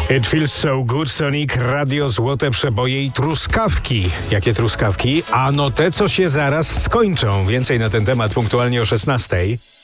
It feels so good, Sonic, radio, złote przeboje i truskawki. Jakie truskawki? Ano te, co się zaraz skończą. Więcej na ten temat punktualnie o 16:00.